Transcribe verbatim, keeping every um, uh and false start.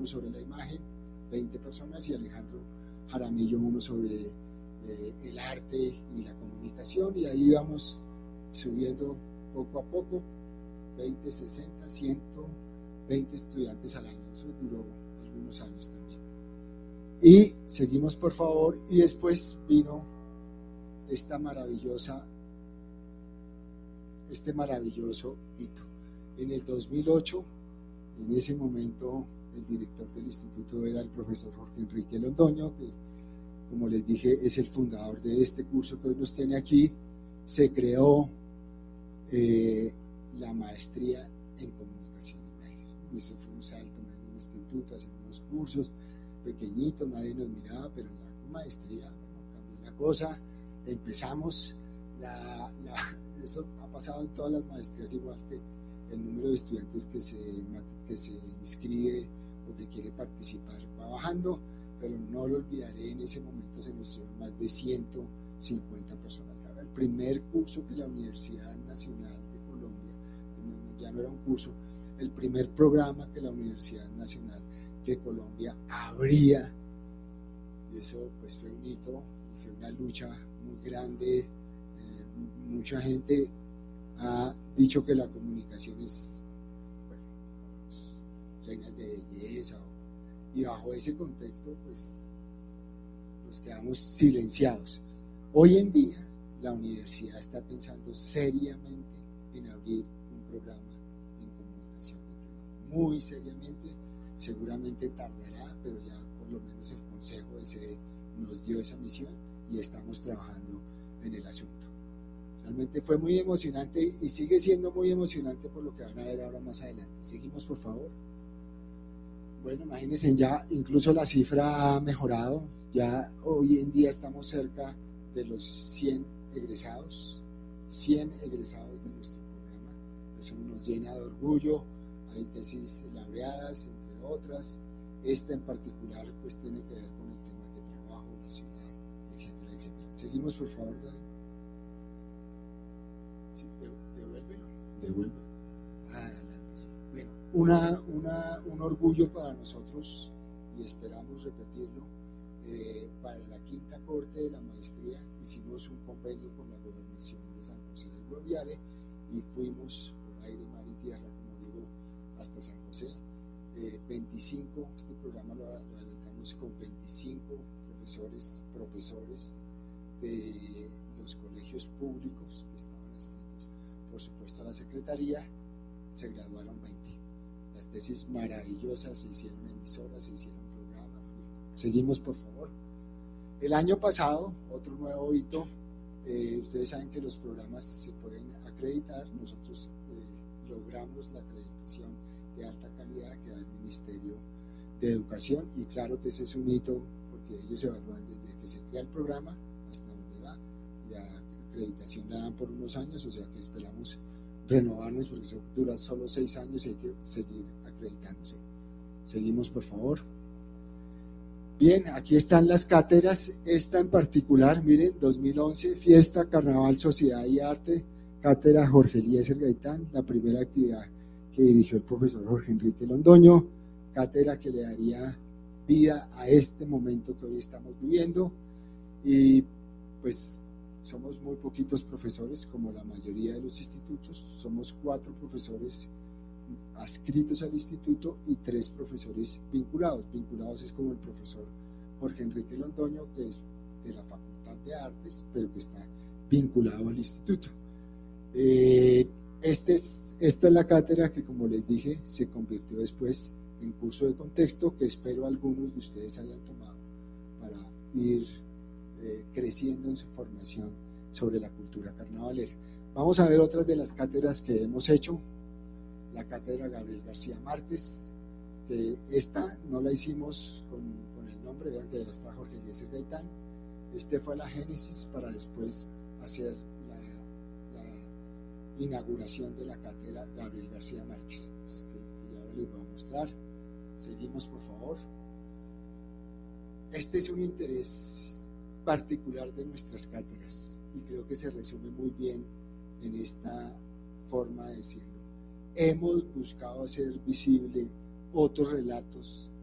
uno sobre la imagen, veinte personas, y Alejandro Jaramillo uno sobre eh, el arte y la comunicación, y ahí vamos subiendo poco a poco, veinte, sesenta, ciento veinte estudiantes al año. Eso duró algunos años también. Y seguimos, por favor, y después vino esta maravillosa, este maravilloso hito. En el dos mil ocho, en ese momento, el director del instituto era el profesor Jorge Enrique Londoño, que, como les dije, es el fundador de este curso que hoy nos tiene aquí. Se creó eh, la maestría en comunicación y medios. Ese fue un salto en el instituto, haciendo unos cursos pequeñitos, nadie nos miraba, pero ya con maestría, bueno, cambió la cosa. Empezamos, la, la, eso ha pasado en todas las maestrías, igual que el número de estudiantes que se, que se inscribe o que quiere participar va bajando, pero no lo olvidaré, en ese momento se nos dieron más de ciento cincuenta personas. Era el primer curso que la Universidad Nacional de Colombia, ya no era un curso, el primer programa que la Universidad Nacional de Colombia abría, y eso pues fue un hito, fue una lucha muy grande. Eh, mucha gente ha dicho que la comunicación es, bueno, reinas de belleza, y bajo ese contexto pues nos quedamos silenciados. Hoy en día la universidad está pensando seriamente en abrir un programa en comunicación de pregrado, muy seriamente. Seguramente tardará, pero ya por lo menos el Consejo ese nos dio esa misión y estamos trabajando en el asunto. Realmente fue muy emocionante y sigue siendo muy emocionante por lo que van a ver ahora más adelante. Seguimos, por favor. Bueno, imagínense, ya incluso la cifra ha mejorado. Ya hoy en día estamos cerca de los cien egresados, cien egresados de nuestro programa. Eso nos llena de orgullo. Hay tesis laureadas, entre otras. Esta en particular pues tiene que ver con el tema que trabajo, la ciudad, etcétera, etcétera. Seguimos, por favor, David. Sí, devuélvelo. Devuélvelo. Adelante, sí. Bueno, una, una, un orgullo para nosotros, y esperamos repetirlo. Eh, para la quinta corte de la maestría hicimos un convenio con la gobernación de San José del Guaviare y fuimos por aire, mar y tierra, como digo, hasta San José. Eh, veinticinco, este programa lo, lo adelantamos con veinticinco profesores, profesores de los colegios públicos que estaban inscritos. Por supuesto, a la secretaría se graduaron veinte. Las tesis maravillosas se hicieron en emisoras, se hicieron programas. Bien, seguimos, por favor. El año pasado, otro nuevo hito, eh, ustedes saben que los programas se pueden acreditar. Nosotros eh, logramos la acreditación de alta calidad que da el Ministerio de Educación, y claro que ese es un hito porque ellos evalúan desde que se crea el programa hasta donde va. La acreditación la dan por unos años, o sea que esperamos renovarnos porque eso dura solo seis años y hay que seguir acreditándose. Seguimos, por favor. Bien, aquí están las cátedras. Esta en particular, miren, dos mil once, Fiesta, Carnaval, Sociedad y Arte, cátedra Jorge Eliezer Gaitán, la primera actividad que dirigió el profesor Jorge Enrique Londoño, cátedra que le daría vida a este momento que hoy estamos viviendo. Y pues somos muy poquitos profesores, como la mayoría de los institutos. Somos cuatro profesores adscritos al instituto y tres profesores vinculados. Vinculados es como el profesor Jorge Enrique Londoño, que es de la Facultad de Artes, pero que está vinculado al instituto. Eh, este es Esta es la cátedra que, como les dije, se convirtió después en curso de contexto, que espero algunos de ustedes hayan tomado para ir eh, creciendo en su formación sobre la cultura carnavalera. Vamos a ver otras de las cátedras que hemos hecho. La cátedra Gabriel García Márquez, que esta no la hicimos con, con el nombre, vean que ya está Jorge Eliezer Gaitán. Este fue la génesis para después hacer inauguración de la cátedra Gabriel García Márquez, que ahora les voy a mostrar. Seguimos, por favor. Este es un interés particular de nuestras cátedras y creo que se resume muy bien en esta forma de decirlo. Hemos buscado hacer visible otros relatos